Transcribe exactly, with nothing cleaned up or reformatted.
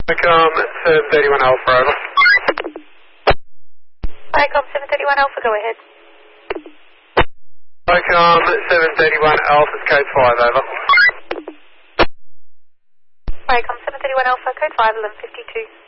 Icom seven thirty-one Alpha, over. Icom seven thirty-one Alpha, go ahead. Icom seven thirty-one Alpha, code five, over. Icom seven thirty-one Alpha, code five, eleven fifty-two.